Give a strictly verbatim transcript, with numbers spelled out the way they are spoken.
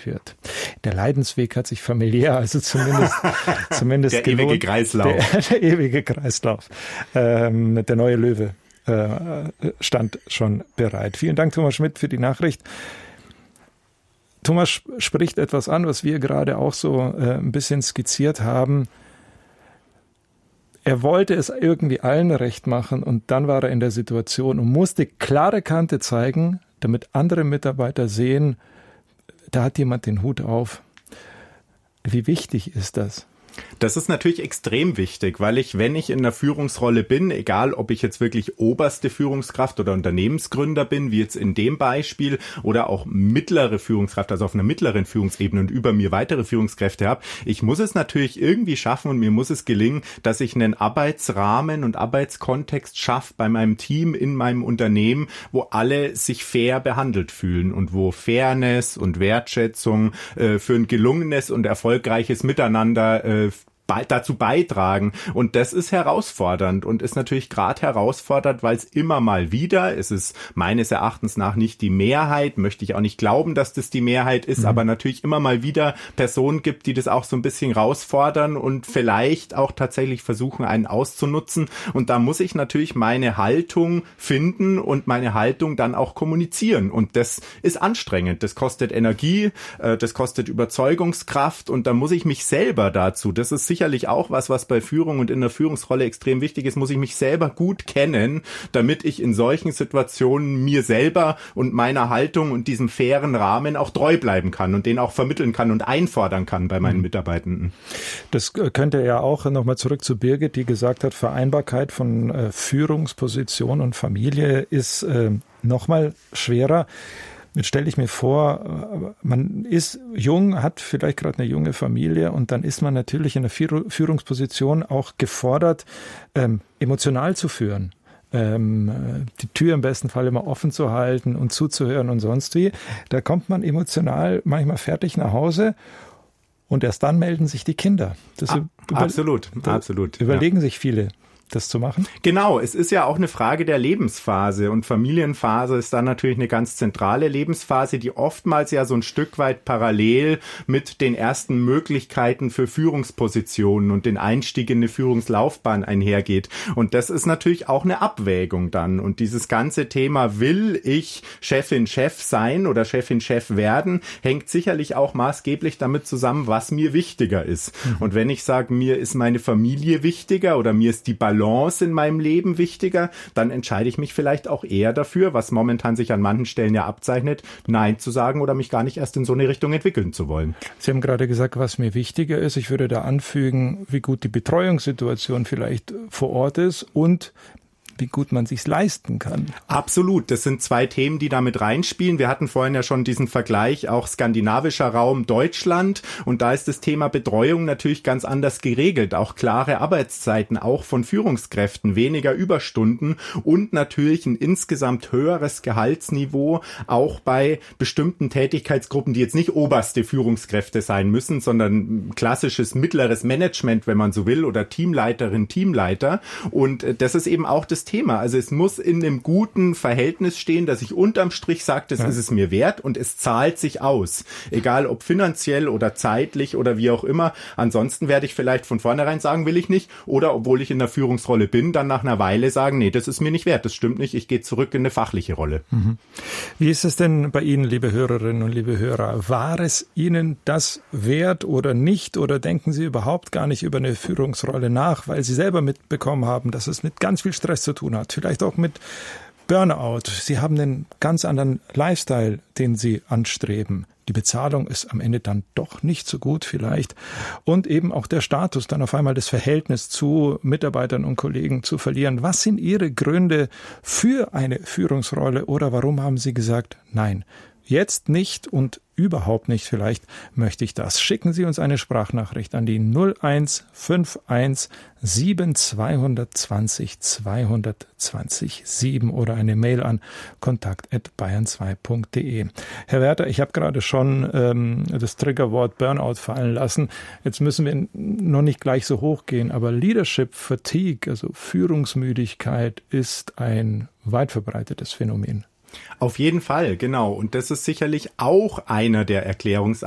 geführt. Der Leidensweg hat sich familiär, also zumindest, zumindest der gelohnt. ewige Kreislauf. Der, der ewige Kreislauf. Ähm, der neue Löwe äh, stand schon bereit. Vielen Dank, Thomas Schmidt, für die Nachricht. Thomas spricht etwas an, was wir gerade auch so äh, ein bisschen skizziert haben. Er wollte es irgendwie allen recht machen und dann war er in der Situation und musste klare Kante zeigen, damit andere Mitarbeiter sehen, da hat jemand den Hut auf. Wie wichtig ist das? Das ist natürlich extrem wichtig, weil ich, wenn ich in einer Führungsrolle bin, egal ob ich jetzt wirklich oberste Führungskraft oder Unternehmensgründer bin, wie jetzt in dem Beispiel, oder auch mittlere Führungskraft, also auf einer mittleren Führungsebene und über mir weitere Führungskräfte habe, ich muss es natürlich irgendwie schaffen und mir muss es gelingen, dass ich einen Arbeitsrahmen und Arbeitskontext schaffe bei meinem Team, in meinem Unternehmen, wo alle sich fair behandelt fühlen und wo Fairness und Wertschätzung äh, für ein gelungenes und erfolgreiches Miteinander äh, dazu beitragen. Und das ist herausfordernd und ist natürlich gerade herausfordernd, weil es immer mal wieder, es ist meines Erachtens nach nicht die Mehrheit, möchte ich auch nicht glauben, dass das die Mehrheit ist, mhm. aber natürlich immer mal wieder Personen gibt, die das auch so ein bisschen herausfordern und vielleicht auch tatsächlich versuchen, einen auszunutzen. Und da muss ich natürlich meine Haltung finden und meine Haltung dann auch kommunizieren. Und das ist anstrengend. Das kostet Energie, das kostet Überzeugungskraft und da muss ich mich selber dazu, das ist sicher sicherlich auch was, was bei Führung und in der Führungsrolle extrem wichtig ist, muss ich mich selber gut kennen, damit ich in solchen Situationen mir selber und meiner Haltung und diesem fairen Rahmen auch treu bleiben kann und den auch vermitteln kann und einfordern kann bei meinen Mitarbeitenden. Das könnte ja auch nochmal zurück zu Birgit, die gesagt hat, Vereinbarkeit von äh, Führungsposition und Familie ist äh, nochmal schwerer. Jetzt stelle ich mir vor, man ist jung, hat vielleicht gerade eine junge Familie und dann ist man natürlich in der Führungsposition auch gefordert, ähm, emotional zu führen. Ähm, die Tür im besten Fall immer offen zu halten und zuzuhören und sonst wie. Da kommt man emotional manchmal fertig nach Hause und erst dann melden sich die Kinder. Das ah, über- absolut, da absolut. Überlegen ja. sich viele, das zu machen? Genau, es ist ja auch eine Frage der Lebensphase und Familienphase ist dann natürlich eine ganz zentrale Lebensphase, die oftmals ja so ein Stück weit parallel mit den ersten Möglichkeiten für Führungspositionen und den Einstieg in eine Führungslaufbahn einhergeht. Und das ist natürlich auch eine Abwägung dann. Und dieses ganze Thema, will ich Chefin, Chef sein oder Chefin, Chef werden, hängt sicherlich auch maßgeblich damit zusammen, was mir wichtiger ist. Mhm. Und wenn ich sage, mir ist meine Familie wichtiger oder mir ist die Balance in meinem Leben wichtiger, dann entscheide ich mich vielleicht auch eher dafür, was momentan sich an manchen Stellen ja abzeichnet, Nein zu sagen oder mich gar nicht erst in so eine Richtung entwickeln zu wollen. Sie haben gerade gesagt, was mir wichtiger ist. Ich würde da anfügen, wie gut die Betreuungssituation vielleicht vor Ort ist und wie gut man sich's leisten kann. Absolut. Das sind zwei Themen, die da mit reinspielen. Wir hatten vorhin ja schon diesen Vergleich, auch skandinavischer Raum Deutschland. Und da ist das Thema Betreuung natürlich ganz anders geregelt. Auch klare Arbeitszeiten, auch von Führungskräften, weniger Überstunden und natürlich ein insgesamt höheres Gehaltsniveau, auch bei bestimmten Tätigkeitsgruppen, die jetzt nicht oberste Führungskräfte sein müssen, sondern klassisches mittleres Management, wenn man so will, oder Teamleiterin, Teamleiter. Und das ist eben auch das Thema. Also es muss in einem guten Verhältnis stehen, dass ich unterm Strich sage, das ja. ist es mir wert und es zahlt sich aus. Egal ob finanziell oder zeitlich oder wie auch immer. Ansonsten werde ich vielleicht von vornherein sagen, will ich nicht. Oder obwohl ich in der Führungsrolle bin, dann nach einer Weile sagen, nee, das ist mir nicht wert, das stimmt nicht, ich gehe zurück in eine fachliche Rolle. Mhm. Wie ist es denn bei Ihnen, liebe Hörerinnen und liebe Hörer? War es Ihnen das wert oder nicht? Oder denken Sie überhaupt gar nicht über eine Führungsrolle nach, weil Sie selber mitbekommen haben, dass es mit ganz viel Stress zu tun hat, vielleicht auch mit Burnout. Sie haben einen ganz anderen Lifestyle, den Sie anstreben. Die Bezahlung ist am Ende dann doch nicht so gut vielleicht. Und eben auch der Status, dann auf einmal das Verhältnis zu Mitarbeitern und Kollegen zu verlieren. Was sind Ihre Gründe für eine Führungsrolle oder warum haben Sie gesagt, nein, jetzt nicht und überhaupt nicht, vielleicht möchte ich das. Schicken Sie uns eine Sprachnachricht an die null eins fünf eins sieben zwei zwei null zwei zwei null sieben oder eine Mail an kontakt at bayern zwei punkt de. Herr Werther, ich habe gerade schon ähm, das Triggerwort Burnout fallen lassen. Jetzt müssen wir noch nicht gleich so hoch gehen, aber Leadership Fatigue, also Führungsmüdigkeit, ist ein weit verbreitetes Phänomen. Auf jeden Fall, genau. Und das ist sicherlich auch einer der Erklärungsansätze